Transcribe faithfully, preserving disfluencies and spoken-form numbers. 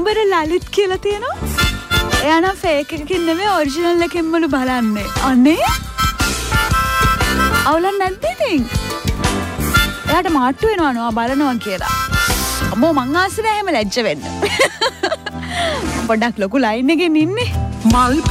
යූටියුබර් ලලිත් කියලා තියෙනවා. එයා නම් ෆේක් එකකින් නෙමෙයි ඔරිජිනල් එකෙන්මලු බලන්නේ. අනේ අවුලක් නැද්ද ඉතින්? එයාට මාට්ටු වෙනවා නෝ බලනවා කියලා. අම්මෝ මං ආසෙ නෑ එහෙම ලැජ්ජ වෙන්න. පොඩ්ඩක් ලොකු ලයින් එකකින් ඉන්නේ. මල්